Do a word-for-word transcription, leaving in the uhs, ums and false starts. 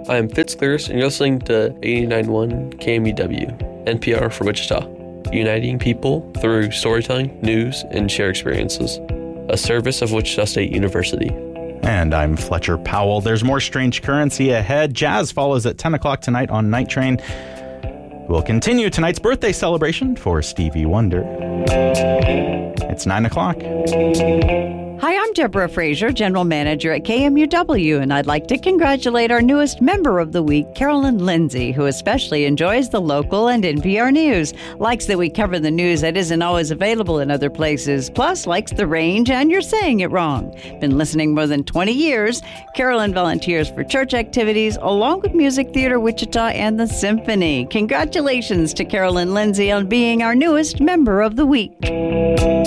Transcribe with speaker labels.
Speaker 1: I'm Fitz Clearis, and you're listening to eighty-nine point one K M U W, N P R for Wichita, uniting people through storytelling, news, and shared experiences. A service of Wichita State University.
Speaker 2: And I'm Fletcher Powell. There's more Strange Currency ahead. Jazz follows at ten o'clock tonight on Night Train. We'll continue tonight's birthday celebration for Stevie Wonder. It's nine o'clock.
Speaker 3: Hi, I'm Deborah Frazier, General Manager at K M U W, and I'd like to congratulate our newest member of the week, Carolyn Lindsay, who especially enjoys the local and N P R news, likes that we cover the news that isn't always available in other places, plus likes the range and you're saying it wrong. Been listening more than twenty years. Carolyn volunteers for church activities, along with Music Theater Wichita and the Symphony. Congratulations to Carolyn Lindsay on being our newest member of the week.